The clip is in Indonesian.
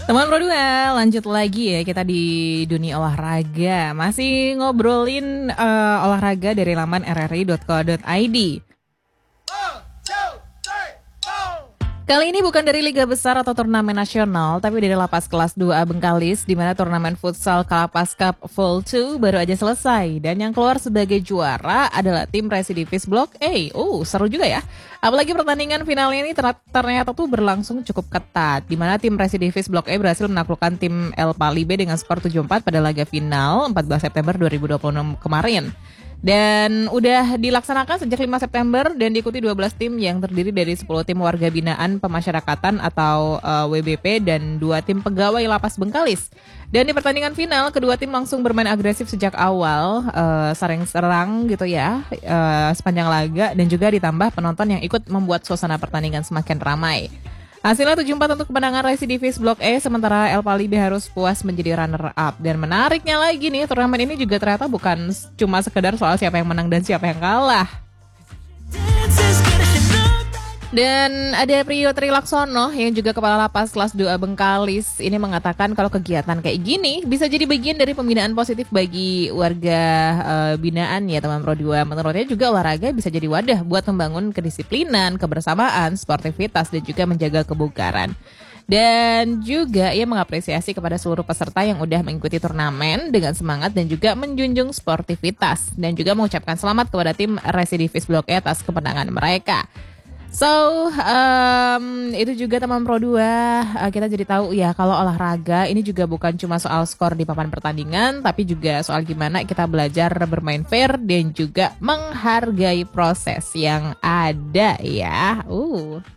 Teman Pro 2, lanjut lagi ya kita di dunia olahraga. Masih ngobrolin olahraga dari laman rri.co.id. Kali ini bukan dari liga besar atau turnamen nasional, tapi dari lapas kelas 2A Bengkalis, di mana turnamen futsal Kalapas Cup Vol 2 baru aja selesai. Dan yang keluar sebagai juara adalah tim Residivis Blok A. Seru juga ya. Apalagi pertandingan finalnya ini ternyata tuh berlangsung cukup ketat, di mana tim Residivis Blok A berhasil menaklukkan tim El Palibe dengan skor 7-4 pada laga final 14 September 2026 kemarin. Dan udah dilaksanakan sejak 5 September dan diikuti 12 tim yang terdiri dari 10 tim warga binaan pemasyarakatan atau WBP dan 2 tim pegawai lapas Bengkalis. Dan di pertandingan final, kedua tim langsung bermain agresif sejak awal, saling serang gitu ya, sepanjang laga, dan juga ditambah penonton yang ikut membuat suasana pertandingan semakin ramai. Hasilnya 7-4 untuk kemenangan Residivis Blok E, sementara El Palibe harus puas menjadi runner-up. Dan menariknya lagi nih, turnamen ini juga ternyata bukan cuma sekedar soal siapa yang menang dan siapa yang kalah. Dan ada Priyo Trilaksono yang juga Kepala Lapas Kelas 2A Bengkalis ini mengatakan kalau kegiatan kayak gini bisa jadi bagian dari pembinaan positif bagi warga binaan ya teman Pro 2. Menurutnya juga olahraga bisa jadi wadah buat membangun kedisiplinan, kebersamaan, sportivitas dan juga menjaga kebugaran. Dan juga ia mengapresiasi kepada seluruh peserta yang udah mengikuti turnamen dengan semangat dan juga menjunjung sportivitas. Dan juga mengucapkan selamat kepada tim Residivis Blok E atas kemenangan mereka. Itu juga teman Pro 2, kita jadi tahu ya kalau olahraga ini juga bukan cuma soal skor di papan pertandingan, tapi juga soal gimana kita belajar bermain fair dan juga menghargai proses yang ada ya.